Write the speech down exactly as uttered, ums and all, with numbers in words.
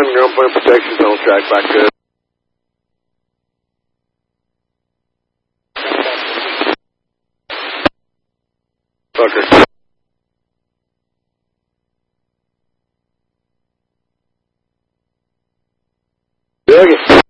seven, you're on point of protection zone, track back good. Fucker. Dug it.